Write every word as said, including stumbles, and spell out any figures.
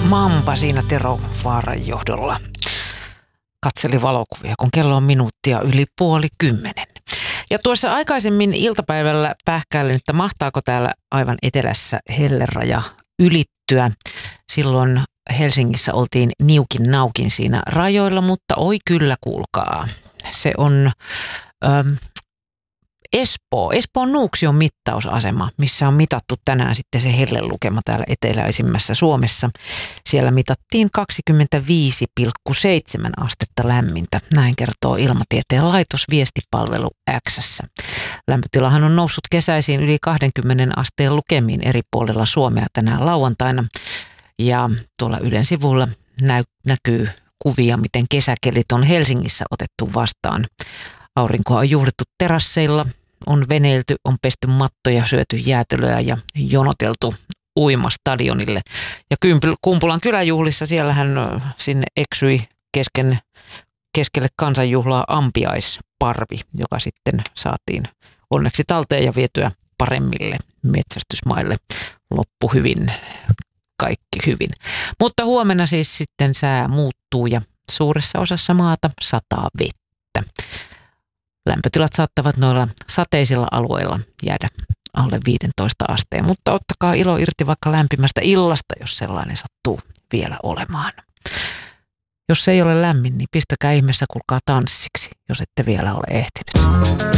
Mamba siinä Tero Vaaran johdolla katseli valokuvia, kun kello on minuuttia yli puoli kymmenen. Ja tuossa aikaisemmin iltapäivällä pähkäilin, että mahtaako täällä aivan etelässä helleraja ylittyä. Silloin Helsingissä oltiin niukin naukin siinä rajoilla, mutta oi kyllä kuulkaa. Se on äm, Espoo, Espoon Nuuksion mittausasema, missä on mitattu tänään sitten se hellelukema täällä eteläisimmässä Suomessa. Siellä mitattiin kaksikymmentäviisi pilkku seitsemän astetta lämmintä. Näin kertoo Ilmatieteen laitos viestipalvelu X:ssä. Lämpötilahan on noussut kesäisiin yli kaksikymmentä asteen lukemiin eri puolilla Suomea tänään lauantaina. Ja tuolla Ylen sivulla näy, näkyy kuvia, miten kesäkelit on Helsingissä otettu vastaan. Aurinkoa on juhlittu terasseilla, on veneilty, on pesty mattoja, syöty jäätelöä ja jonoteltu uimastadionille. Ja Kumpulan kyläjuhlissa siellähän sinne eksyi kesken, keskelle kansanjuhlaa ampiaisparvi, joka sitten saatiin onneksi talteen ja vietyä paremmille metsästysmaille. Loppu hyvin, kaikki hyvin. Mutta huomenna siis sitten sää muuttuu ja suuressa osassa maata sataa vettä. Lämpötilat saattavat noilla sateisilla alueilla jäädä alle viisitoista asteen, mutta ottakaa ilo irti vaikka lämpimästä illasta, jos sellainen sattuu vielä olemaan. Jos se ei ole lämmin, niin pistäkää ihmeessä kuulkaa tanssiksi, jos ette vielä ole ehtinyt.